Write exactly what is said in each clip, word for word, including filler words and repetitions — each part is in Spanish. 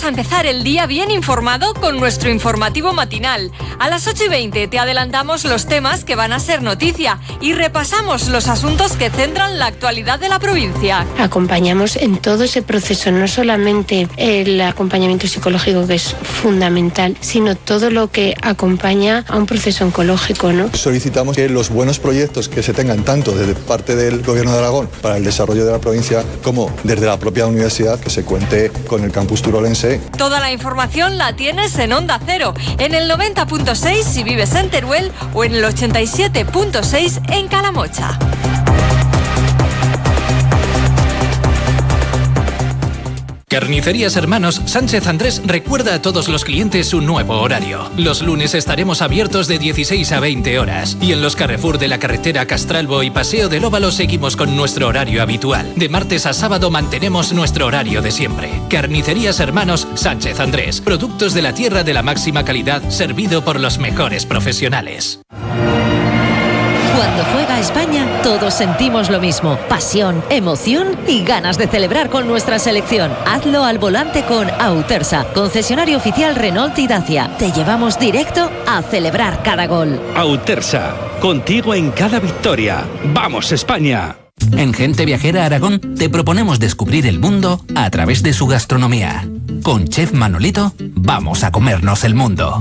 empezar el día bien informado con nuestro informativo matinal. A las ocho y veinte te adelantamos los temas que van a ser noticia y repasamos los asuntos que centran la actualidad de la provincia. Acompañamos en todo ese proceso, no solamente el acompañamiento psicológico, que es fundamental, sino todo lo que acompaña a un proceso oncológico, ¿no? Solicitamos que los buenos proyectos que se tengan tanto desde parte del Gobierno de Aragón para el desarrollo de la provincia como desde la propia universidad, que se cuente con el campus turolense. Toda la información la tienes en Onda Cero, en el noventa punto seis si vives en Teruel o en el ochenta y siete punto seis en Calamocha. Carnicerías Hermanos Sánchez Andrés recuerda a todos los clientes su nuevo horario. Los lunes estaremos abiertos de dieciséis a veinte horas y en los Carrefour de la carretera Castralbo y Paseo del Óvalo seguimos con nuestro horario habitual. De martes a sábado mantenemos nuestro horario de siempre. Carnicerías Hermanos Sánchez Andrés. Productos de la tierra de la máxima calidad, servido por los mejores profesionales. Cuando juega España, todos sentimos lo mismo: pasión, emoción y ganas de celebrar con nuestra selección. Hazlo al volante con Autersa, concesionario oficial Renault y Dacia. Te llevamos directo a celebrar cada gol. Autersa, contigo en cada victoria. ¡Vamos, España! En Gente Viajera Aragón te proponemos descubrir el mundo a través de su gastronomía. Con Chef Manolito, vamos a comernos el mundo.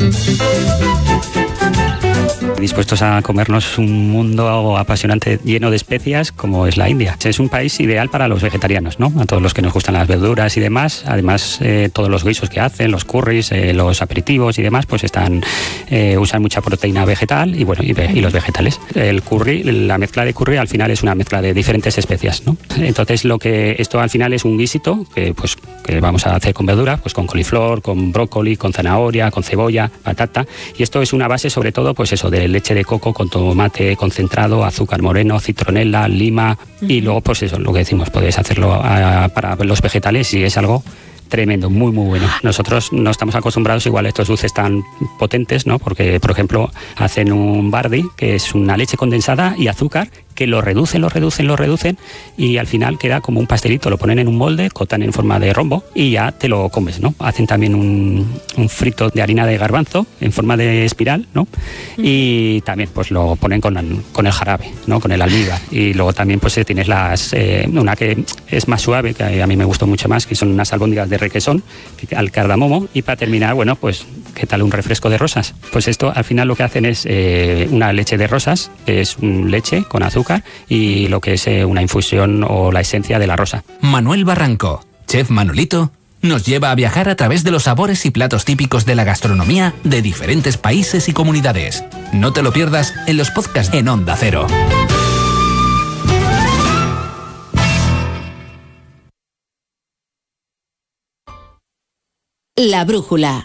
Dispuestos a comernos un mundo apasionante lleno de especias como es la India. Es un país ideal para los vegetarianos, ¿no? A todos los que nos gustan las verduras y demás. Además, eh, todos los guisos que hacen, los curries, eh, los aperitivos y demás, pues están eh, usan mucha proteína vegetal y bueno y, y los vegetales. El curry, la mezcla de curry al final es una mezcla de diferentes especias, ¿no? Entonces, lo que esto al final es un guisito que pues que vamos a hacer con verdura, pues con coliflor, con brócoli, con zanahoria, con cebolla, patata, y esto es una base sobre todo pues eso de leche de coco con tomate concentrado, azúcar moreno, citronela, lima, y luego pues eso, lo que decimos, podéis hacerlo a, para los vegetales y es algo tremendo, muy muy bueno. Nosotros no estamos acostumbrados igual a estos dulces tan potentes, ¿no? Porque, por ejemplo, hacen un bardi, que es una leche condensada y azúcar, que lo reducen, lo reducen, lo reducen y al final queda como un pastelito, lo ponen en un molde, cortan en forma de rombo y ya te lo comes, ¿no? Hacen también un, un frito de harina de garbanzo en forma de espiral, ¿no? Y también pues lo ponen con, con el jarabe, ¿no? Con el almíbar. Y luego también pues tienes las eh, una que es más suave, que a mí me gustó mucho más, que son unas albóndigas de requesón al cardamomo. Y para terminar, bueno, pues ¿qué tal un refresco de rosas? Pues esto al final lo que hacen es eh, una leche de rosas, que es un leche con azúcar y lo que es eh, una infusión o la esencia de la rosa. Manuel Barranco, Chef Manolito, nos lleva a viajar a través de los sabores y platos típicos de la gastronomía de diferentes países y comunidades. No te lo pierdas en los podcasts en Onda Cero. La brújula.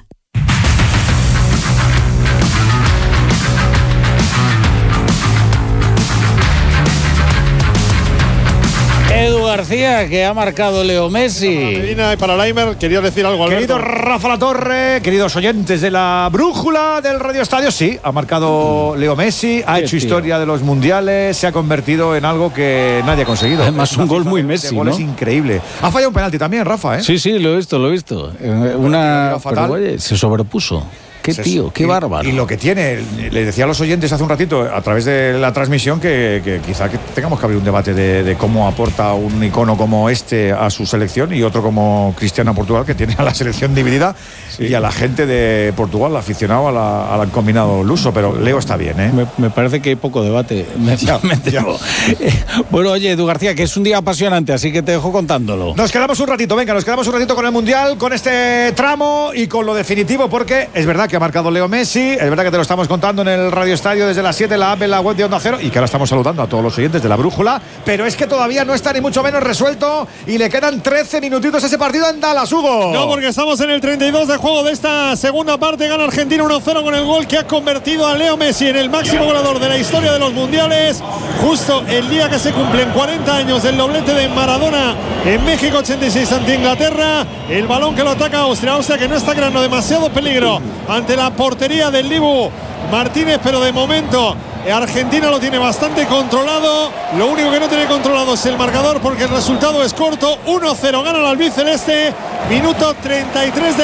Edu García, que ha marcado Leo Messi. Para Medina y para Laimer, quería decir algo, Alberto. Querido Rafa Latorre, queridos oyentes de la brújula del Radio Estadio, sí, ha marcado Leo Messi, ha hecho tío. historia de los mundiales, se ha convertido en algo que nadie ha conseguido. Además, un gol muy Messi, gol ¿no? Es increíble. Ha fallado un penalti también, Rafa, ¿eh? Sí, sí, lo he visto, lo he visto. Una... Fatal. Pero, oye, se sobrepuso. Qué tío, qué y, bárbaro. Y lo que tiene, le decía a los oyentes hace un ratito, a través de la transmisión, que, que quizá que tengamos que abrir un debate de, de cómo aporta un icono como este a su selección y otro como Cristiano a Portugal, que tiene a la selección dividida, sí. Y a la gente de Portugal, el aficionado a la, al combinado luso. Pero Leo está bien, ¿eh? Me, me parece que hay poco debate. Me, ya, me ya. Bueno, oye, Edu García, que es un día apasionante, así que te dejo contándolo. Nos quedamos un ratito, venga, nos quedamos un ratito con el Mundial, con este tramo y con lo definitivo, porque es verdad que ha marcado Leo Messi, es verdad que te lo estamos contando en el Radio Estadio desde las siete, la app, en la web de Onda Cero, y que ahora estamos saludando a todos los oyentes de la brújula, pero es que todavía no está ni mucho menos resuelto y le quedan trece minutitos a ese partido en Dallas, Hugo. No, porque estamos en el treinta y dos de juego de esta segunda parte. Gana Argentina uno cero con el gol que ha convertido a Leo Messi en el máximo goleador de la historia de los mundiales, justo el día que se cumplen cuarenta años del doblete de Maradona en México ochenta y seis ante Inglaterra. El balón que lo ataca Austria, Austria que no está creando demasiado peligro ante la portería del Dibu Martínez, pero de momento Argentina lo tiene bastante controlado. Lo único que no tiene controlado es el marcador, porque el resultado es corto. uno cero gana el albiceleste, minuto treinta y tres de